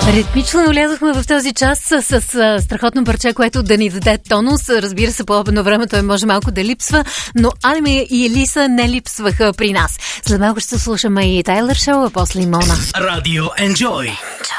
Ритмично влязохме в този час с страхотно парче, което да ни даде тонус. Разбира се, по обедно време той може малко да липсва, но Ами и Елиса не липсваха при нас. След малко ще слушаме и Тайлър Шоу, а после и Мона. Радио Enjoy.